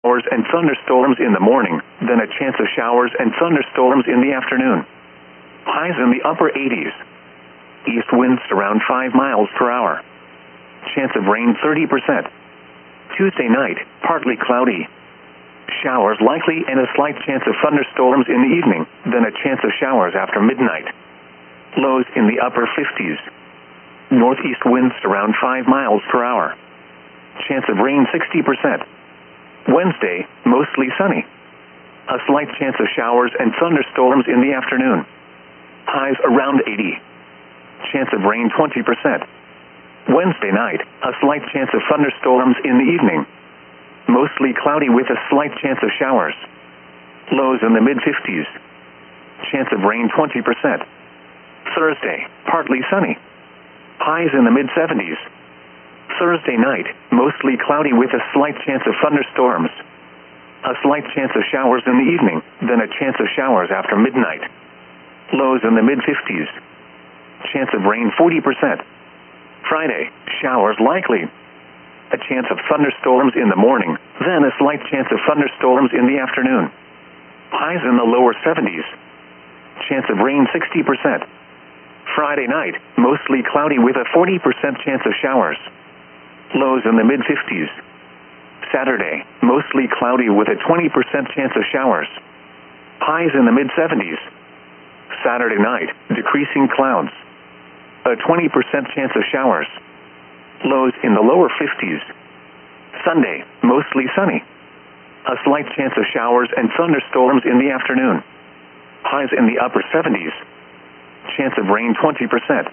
showers and thunderstorms in the morning, then a chance of showers and thunderstorms in the afternoon. Highs in the upper 80s. East winds around 5 miles per hour. Chance of rain 30%. Tuesday night, partly cloudy. Showers likely and a slight chance of thunderstorms in the evening, then a chance of showers after midnight. Lows in the upper 50s. Northeast winds around 5 miles per hour. Chance of rain 60%. Wednesday, mostly sunny. A slight chance of showers and thunderstorms in the afternoon. Highs around 80. Chance of rain 20%. Wednesday night, a slight chance of thunderstorms in the evening. Mostly cloudy with a slight chance of showers. Lows in the mid-50s. Chance of rain 20%. Thursday, partly sunny. Highs in the mid-70s. Thursday night, mostly cloudy with a slight chance of thunderstorms. A slight chance of showers in the evening, then a chance of showers after midnight. Lows in the mid-50s. Chance of rain 40%. Friday, showers likely. A chance of thunderstorms in the morning, then a slight chance of thunderstorms in the afternoon. Highs in the lower 70s. Chance of rain 60%. Friday night, mostly cloudy with a 40% chance of showers. Lows in the mid-50s. Saturday, mostly cloudy with a 20% chance of showers. Highs in the mid-70s. Saturday night, decreasing clouds. A 20% chance of showers. Lows in the lower 50s. Sunday, mostly sunny. A slight chance of showers and thunderstorms in the afternoon. Highs in the upper 70s. Chance of rain 20%.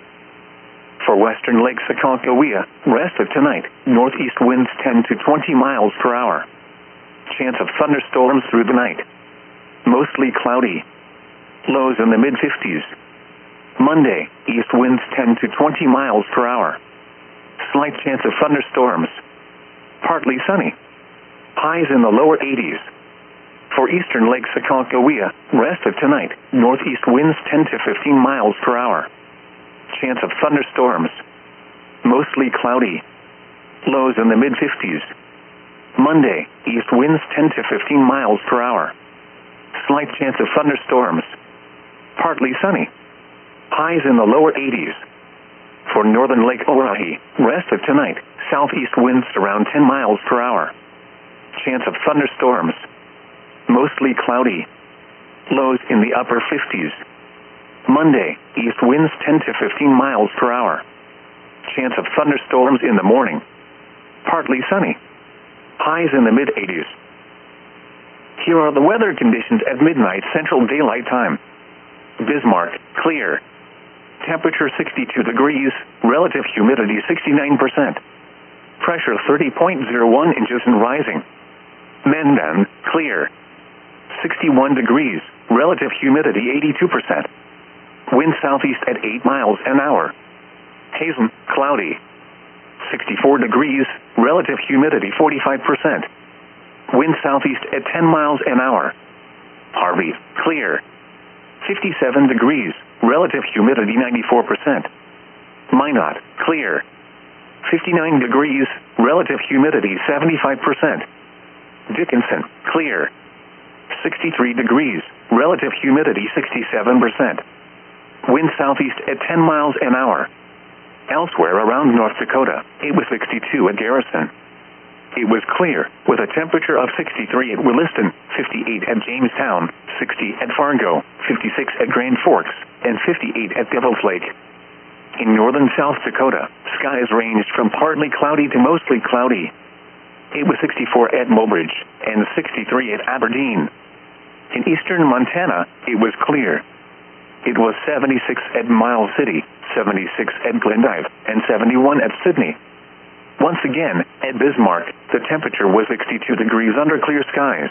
For western Lake Sacagawea, rest of tonight, northeast winds 10 to 20 miles per hour. Chance of thunderstorms through the night. Mostly cloudy. Lows in the mid-50s. Monday, east winds 10 to 20 miles per hour. Slight chance of thunderstorms. Partly sunny. Highs in the lower 80s. For eastern Lake Sacagawea, rest of tonight, northeast winds 10 to 15 miles per hour. Chance of thunderstorms. Mostly cloudy. Lows in the mid-50s. Monday, east winds 10 to 15 miles per hour. Slight chance of thunderstorms. Partly sunny. Highs in the lower 80s. For northern Lake Oahe, rest of tonight, southeast winds around 10 miles per hour. Chance of thunderstorms. Mostly cloudy. Lows in the upper 50s. Monday, east winds 10 to 15 miles per hour. Chance of thunderstorms in the morning. Partly sunny. Highs in the mid-80s. Here are the weather conditions at midnight Central Daylight Time. Bismarck, clear. Temperature 62 degrees, relative humidity 69%. Pressure 30.01 inches and rising. Mandan, clear. 61 degrees, relative humidity 82%. Wind southeast at 8 miles an hour. Hazen, cloudy. 64 degrees, relative humidity 45%. Wind southeast at 10 miles an hour. Harvey, clear. 57 degrees, relative humidity 94%. Minot, clear. 59 degrees, relative humidity 75%. Dickinson, clear. 63 degrees, relative humidity 67%. Wind southeast at 10 miles an hour. Elsewhere around North Dakota, it was 62 at Garrison. It was clear, with a temperature of 63 at Williston, 58 at Jamestown, 60 at Fargo, 56 at Grand Forks, and 58 at Devil's Lake. In northern South Dakota, skies ranged from partly cloudy to mostly cloudy. It was 64 at Mobridge, and 63 at Aberdeen. In eastern Montana, it was clear. It was 76 at Miles City, 76 at Glendive, and 71 at Sydney. Once again, at Bismarck, the temperature was 62 degrees under clear skies.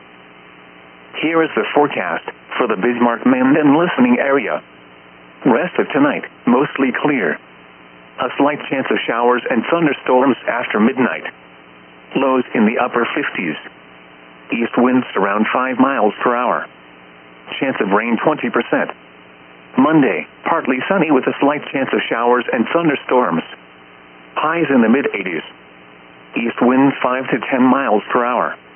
Here is the forecast for the Bismarck-Mandan listening area. Rest of tonight, mostly clear. A slight chance of showers and thunderstorms after midnight. Lows in the upper 50s. East winds around 5 miles per hour. Chance of rain 20%. Monday, partly sunny with a slight chance of showers and thunderstorms. Highs in the mid-80s. East winds 5 to 10 miles per hour.